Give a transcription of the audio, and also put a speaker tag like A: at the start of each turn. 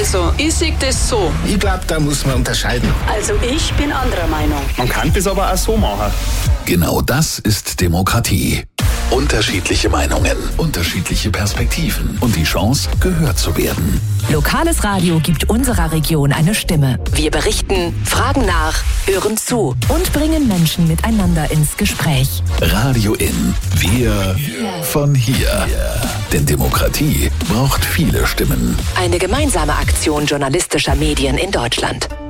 A: Also, ich sehe das so.
B: Ich glaube, da muss man unterscheiden.
C: Also ich bin anderer Meinung.
D: Man kann das aber auch so machen.
E: Genau das ist Demokratie. Unterschiedliche Meinungen, unterschiedliche Perspektiven und die Chance, gehört zu werden.
F: Lokales Radio gibt unserer Region eine Stimme. Wir berichten, fragen nach, hören zu und bringen Menschen miteinander ins Gespräch.
E: Radio In. Wir von hier. Denn Demokratie braucht viele Stimmen.
F: Eine gemeinsame Aktion journalistischer Medien in Deutschland.